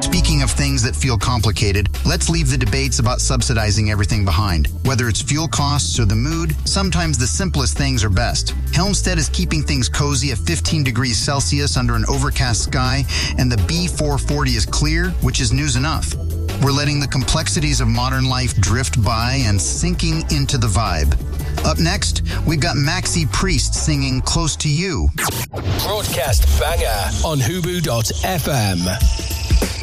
Speaking of things that feel complicated, let's leave the debates about subsidizing everything behind. Whether it's fuel costs or the mood, sometimes the simplest things are best. Helmstead is keeping things cozy at 15 degrees Celsius under an overcast sky, and the B440 is clear, which is news enough. We're letting the complexities of modern life drift by and sinking into the vibe. Up next, we've got Maxi Priest singing Close to You. Broadcast banger on Hubu.fm.